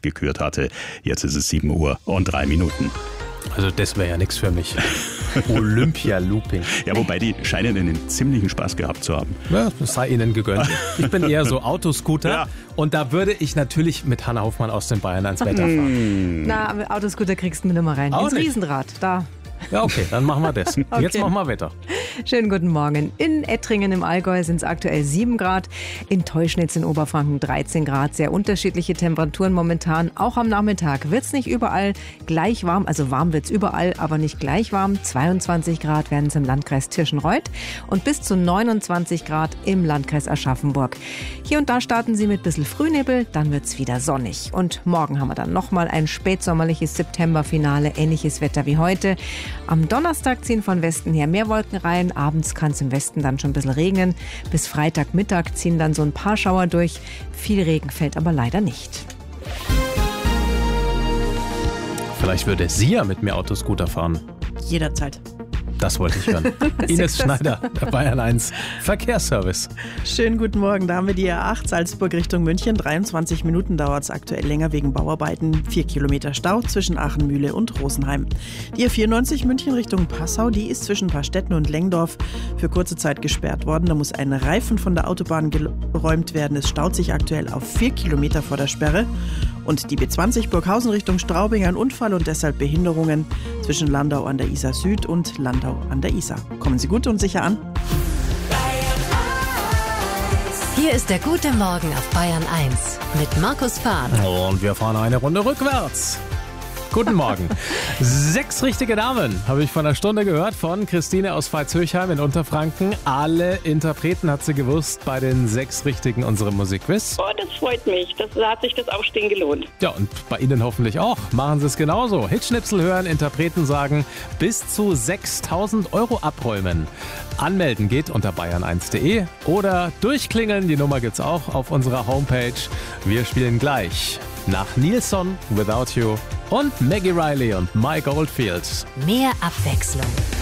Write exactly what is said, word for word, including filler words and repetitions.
gekürt hatte. Jetzt ist es sieben Uhr und drei Minuten. Also das wäre ja nichts für mich. Olympia-Looping. Ja, wobei die scheinen einen ziemlichen Spaß gehabt zu haben. Ja, das sei ihnen gegönnt. Ich bin eher so Autoscooter ja. und da würde ich natürlich mit Hanna Hofmann aus den Bayern ans Wetter fahren. Na, mit Autoscooter kriegst du mir nicht mehr rein. Auch Ins nicht. Riesenrad, da. Ja, okay, dann machen wir das. Okay. Jetzt machen wir Wetter. Schönen guten Morgen. In Ettringen im Allgäu sind es aktuell sieben Grad. In Teuschnitz in Oberfranken dreizehn Grad. Sehr unterschiedliche Temperaturen momentan. Auch am Nachmittag wird es nicht überall gleich warm. Also warm wird es überall, aber nicht gleich warm. zweiundzwanzig Grad werden es im Landkreis Tirschenreuth und bis zu neunundzwanzig Grad im Landkreis Aschaffenburg. Hier und da starten sie mit ein bisschen Frühnebel, dann wird es wieder sonnig. Und morgen haben wir dann nochmal ein spätsommerliches Septemberfinale. Ähnliches Wetter wie heute. Am Donnerstag ziehen von Westen her mehr Wolken rein. Abends kann es im Westen dann schon ein bisschen regnen. Bis Freitagmittag ziehen dann so ein paar Schauer durch. Viel Regen fällt aber leider nicht. Vielleicht würde sie ja mit mir Autoscooter fahren. Jederzeit. Das wollte ich hören. Ines Schneider, der Bayern eins Verkehrsservice. Schönen guten Morgen. Da haben wir die A acht Salzburg Richtung München. dreiundzwanzig Minuten dauert es aktuell länger wegen Bauarbeiten. Vier Kilometer Stau zwischen Aachenmühle und Rosenheim. Die A vierundneunzig München Richtung Passau, die ist zwischen Paarstetten und Lengdorf für kurze Zeit gesperrt worden. Da muss ein Reifen von der Autobahn geräumt werden. Es staut sich aktuell auf vier Kilometer vor der Sperre. Und die B zwanzig Burghausen Richtung Straubing, ein Unfall und deshalb Behinderungen zwischen Landau an der Isar Süd und Landau an der Isar. Kommen Sie gut und sicher an. Hier ist der gute Morgen auf Bayern eins mit Markus Fahr. Und wir fahren eine Runde rückwärts. Guten Morgen. Sechs richtige Damen habe ich vor einer Stunde gehört von Christine aus Veitshöchheim in Unterfranken. Alle Interpreten hat sie gewusst bei den sechs richtigen unserem Musikquiz. Oh, das freut mich. Das, da hat sich das Aufstehen gelohnt. Ja, und bei Ihnen hoffentlich auch. Machen Sie es genauso. Hitschnipsel hören, Interpreten sagen, bis zu sechstausend Euro abräumen. Anmelden geht unter bayern eins punkt de oder durchklingeln. Die Nummer gibt's auch auf unserer Homepage. Wir spielen gleich nach Nilsson, Without You und Maggie Riley und Mike Oldfield. Mehr Abwechslung.